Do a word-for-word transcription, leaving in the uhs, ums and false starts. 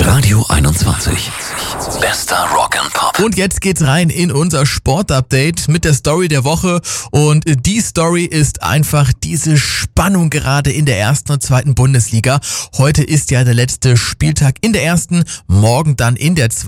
Radio einundzwanzig. Bester Rock and Pop. Und jetzt geht's rein in unser Sportupdate mit der Story der Woche. Und die Story ist einfach diese Spannung gerade in der ersten und zweiten Bundesliga. Heute ist ja der letzte Spieltag in der ersten, morgen dann in der zweiten.